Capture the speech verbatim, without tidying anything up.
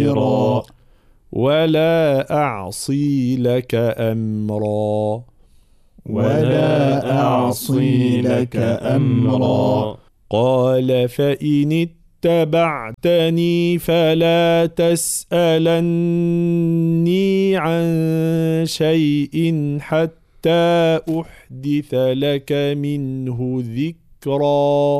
أمرا ولا أعصي لك أمرا ولا أعصي لك أمرا. قال فإن اتبعتني فلا تسألني عن شيء حتى أحدث لك منه ذكرا